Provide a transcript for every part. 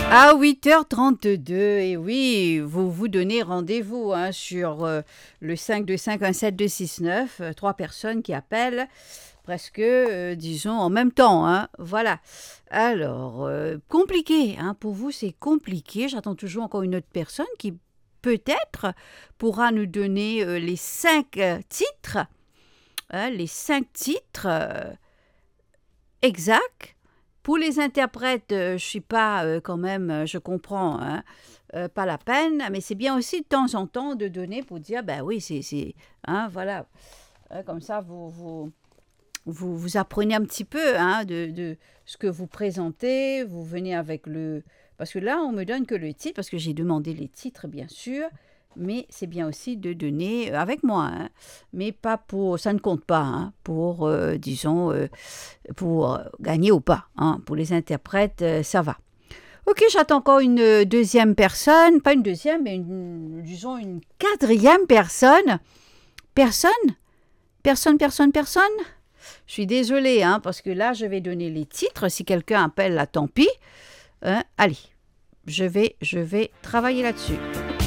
À 8h32, et oui, vous vous donnez rendez-vous sur le 5251769, trois personnes qui appellent presque, disons, en même temps. Voilà. Alors, compliqué, pour vous c'est compliqué. J'attends toujours encore une autre personne qui peut-être pourra nous donner les 5 titres, les 5 titres exacts. Pour les interprètes, je ne suis pas quand même, je comprends, pas la peine, mais c'est bien aussi de temps en temps de donner pour dire, ben oui, voilà. Comme ça, vous apprenez un petit peu de ce que vous présentez, vous venez avec le... Parce que là, on me donne que le titre, parce que j'ai demandé les titres, bien sûr, mais c'est bien aussi de donner avec moi, mais pas pour... Ça ne compte pas pour, disons... pour gagner ou pas. Pour les interprètes, ça va. Ok, j'attends encore une deuxième personne, pas une deuxième, mais disons une quatrième personne. Personne. Je suis désolée, parce que là, je vais donner les titres. Si quelqu'un appelle, là, tant pis. Allez, je vais travailler là-dessus.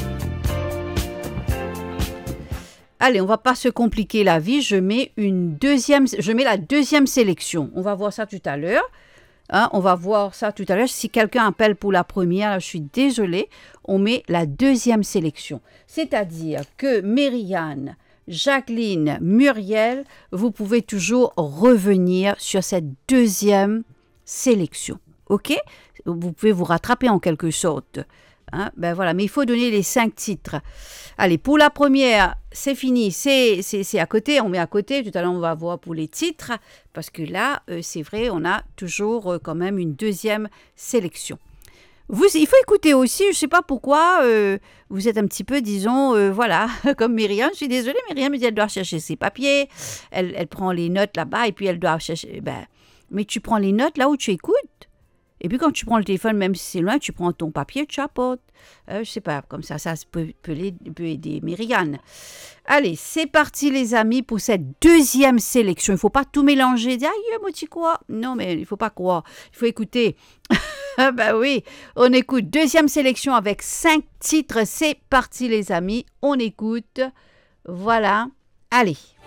Allez, on va pas se compliquer la vie. Je mets la deuxième sélection. On va voir ça tout à l'heure. On va voir ça tout à l'heure. Si quelqu'un appelle pour la première, je suis désolée. On met la deuxième sélection. C'est-à-dire que Myriane, Jacqueline, Muriel, vous pouvez toujours revenir sur cette deuxième sélection. OK? Vous pouvez vous rattraper en quelque sorte. Ben voilà, mais il faut donner les 5 titres. Allez, pour la première, c'est fini, c'est à côté, on met à côté. Tout à l'heure, on va voir pour les titres, parce que là, c'est vrai, on a toujours quand même une deuxième sélection. Il faut écouter aussi, je ne sais pas pourquoi, vous êtes un petit peu, disons, voilà, comme Myriam. Je suis désolée, Myriam, elle doit chercher ses papiers, elle prend les notes là-bas, et puis elle doit chercher... mais tu prends les notes là où tu écoutes. Et puis quand tu prends le téléphone, même si c'est loin, tu prends ton papier, tu apportes. Je sais pas, comme ça peut aider Myriane. Allez, c'est parti les amis pour cette deuxième sélection. Il ne faut pas tout mélanger, dire « Aïe, moi tu crois ?» Non, mais il ne faut pas croire. Il faut écouter. Ben oui, on écoute. Deuxième sélection avec 5 titres. C'est parti les amis, on écoute. Voilà. Allez.